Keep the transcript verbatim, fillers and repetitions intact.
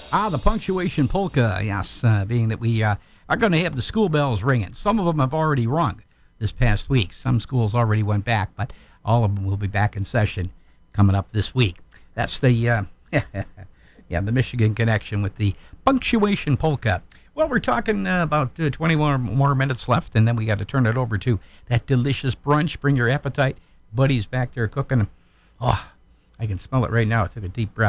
Ah, the punctuation polka, yes, uh, being that we uh, are going to have the school bells ringing. Some of them have already rung this past week. Some schools already went back, but all of them will be back in session coming up this week. That's the, uh, yeah, the Michigan connection with the punctuation polka. Well, we're talking uh, about uh, twenty more, more minutes left, and then we got to turn it over to that delicious brunch. Bring your appetite. Buddy's back there cooking. Oh, I can smell it right now. I took a deep breath.